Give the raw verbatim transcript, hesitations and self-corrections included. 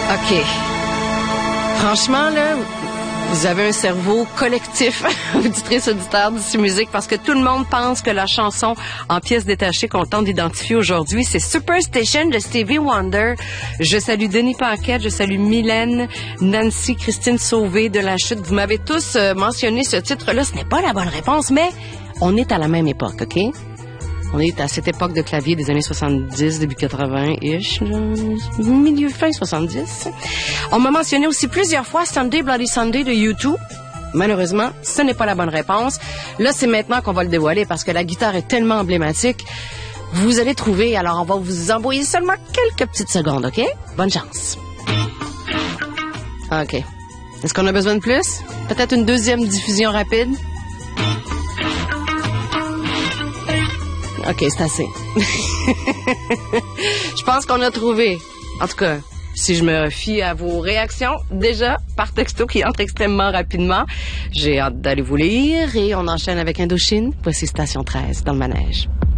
OK. Franchement, là, vous avez un cerveau collectif, auditrice, auditeur d'ici musique, parce que tout le monde pense que la chanson en pièces détachées qu'on tente d'identifier aujourd'hui, c'est Superstition de Stevie Wonder. Je salue Denis Paquette, je salue Mylène, Nancy, Christine Sauvé de La Chute. Vous m'avez tous euh, mentionné ce titre-là. Ce n'est pas la bonne réponse, mais on est à la même époque, OK? On est à cette époque de clavier des années soixante-dix, début quatre-vingts-ish, milieu fin soixante-dix. On m'a mentionné aussi plusieurs fois Sunday Bloody Sunday de U deux. Malheureusement, ce n'est pas la bonne réponse. Là, c'est maintenant qu'on va le dévoiler parce que la guitare est tellement emblématique. Vous allez trouver, alors on va vous envoyer seulement quelques petites secondes, OK? Bonne chance. OK. Est-ce qu'on a besoin de plus? Peut-être une deuxième diffusion rapide? OK, c'est assez. Je pense qu'on a trouvé. En tout cas, si je me fie à vos réactions, déjà, par texto qui entre extrêmement rapidement, j'ai hâte d'aller vous lire et on enchaîne avec Indochine. Voici Station treize dans le manège.